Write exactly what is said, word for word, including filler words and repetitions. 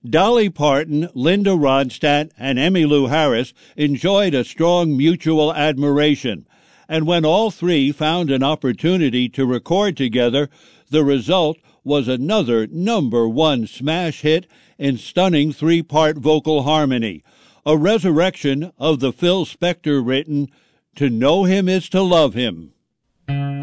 Dolly Parton, Linda Ronstadt, and Emmylou Harris enjoyed a strong mutual admiration, and when all three found an opportunity to record together, the result was another number one smash hit in stunning three-part vocal harmony, a resurrection of the Phil Spector-written "To Know Him Is to Love Him."